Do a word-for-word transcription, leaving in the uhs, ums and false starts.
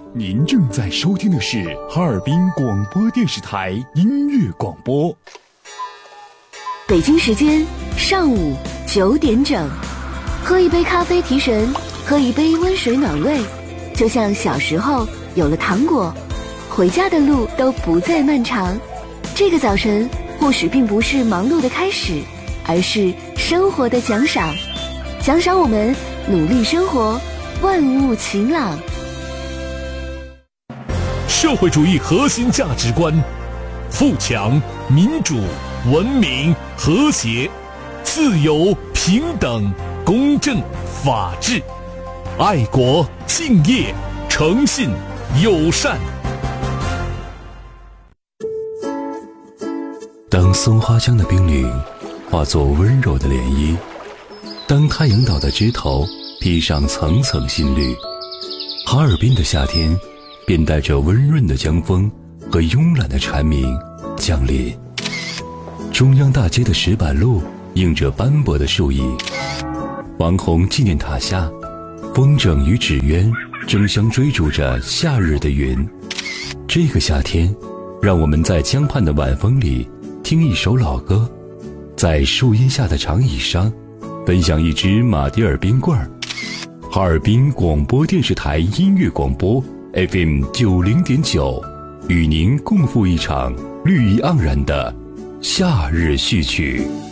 您正在收听的是哈尔滨广播电视台音乐广播。 北京时间上午九点整，喝一杯咖啡提神，喝一杯温水暖胃，就像小时候有了糖果，回家的路都不再漫长。这个早晨或许并不是忙碌的开始，而是生活的奖赏，奖赏我们努力生活，万物晴朗。 社会主义核心价值观：富强、民主、文明、和谐、自由、平等、公正、法治、爱国、敬业、诚信、友善。 当松花江的冰凌化作温柔的涟漪，当太阳岛的枝头披上层层新绿，哈尔滨的夏天便带着温润的江风和慵懒的蝉鸣降临。中央大街的石板路映着斑驳的树影，王洪纪念塔下，风筝与纸鸢争相追逐着夏日的云。这个夏天，让我们在江畔的晚风里听一首老歌，在树荫下的长椅上分享一支马迭尔冰棍儿。哈尔滨广播电视台音乐广播 F M 九零点九，与您共赴一场绿意盎然的夏日序曲。